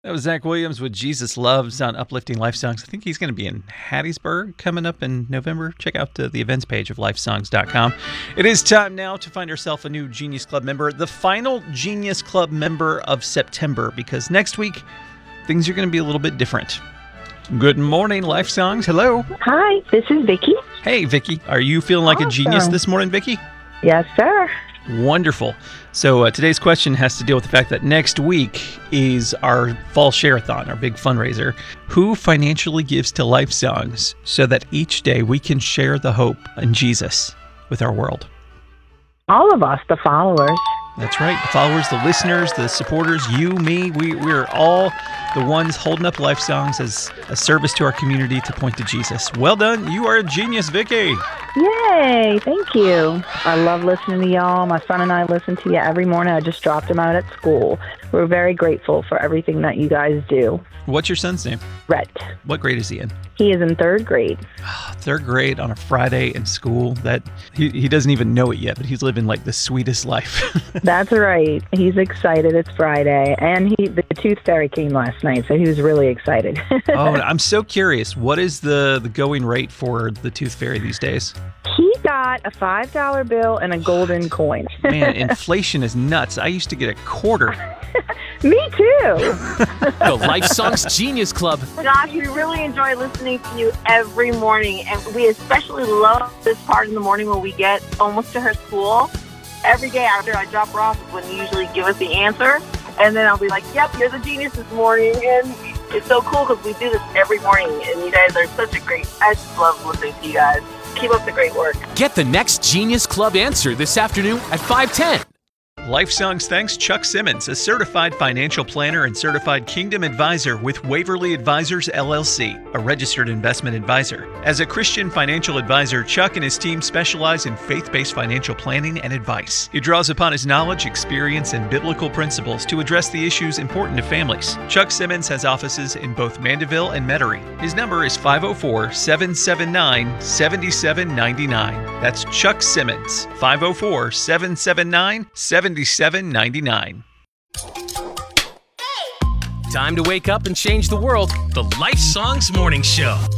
That was Zach Williams with Jesus Loves on Uplifting Life Songs. I think he's going to be in Hattiesburg coming up in November. Check out the events page of lifesongs.com. It is time now to find yourself a new Genius Club member, the final Genius Club member of September, because next week things are going to be a little bit different. Good morning, Life Songs. Hello. Hi, this is Vicki. Hey, Vicki. Are you feeling like a genius this morning, Vicki? Yes, sir. Wonderful. So today's question has to deal with the fact that next week is our Fall Share-a-thon, our big fundraiser. Who financially gives to Life Songs so that each day we can share the hope in Jesus with our world? All of us, the followers. That's right. The followers, the listeners, the supporters, you, me, we're all the ones holding up Life Songs as a service to our community to point to Jesus. Well done. You are a genius, Vicki. Yay. Thank you. I love listening to y'all. My son and I listen to you every morning. I just dropped him out at school. We're very grateful for everything that you guys do. What's your son's name? Rhett. What grade is he in? He is in third grade. Third grade on a Friday in school. That he doesn't even know it yet, but he's living like the sweetest life. That's right. He's excited. It's Friday. And the Tooth Fairy came last night, so he was really excited. Oh, I'm so curious. What is the going rate for the Tooth Fairy these days? He got a $5 bill and a golden coin. Man, inflation is nuts. I used to get a quarter. Me too. The Life Songs Genius Club. Gosh, we really enjoy listening to you every morning, and we especially love this part in the morning when we get almost to her school. Every day after I drop her off is when you usually give us the answer, and then I'll be like, yep, you're the genius this morning, and it's so cool because we do this every morning, and you guys are such a great, I just love listening to you guys. Keep up the great work. Get the next Genius Club answer this afternoon at 5:10. Life Songs thanks Chuck Simmons, a certified financial planner and certified Kingdom advisor with Waverly Advisors, LLC, a registered investment advisor. As a Christian financial advisor, Chuck and his team specialize in faith-based financial planning and advice. He draws upon his knowledge, experience, and biblical principles to address the issues important to families. Chuck Simmons has offices in both Mandeville and Metairie. His number is 504-779-7799. That's Chuck Simmons, 504-779-7799. Time to wake up and change the world. The Life Songs Morning Show.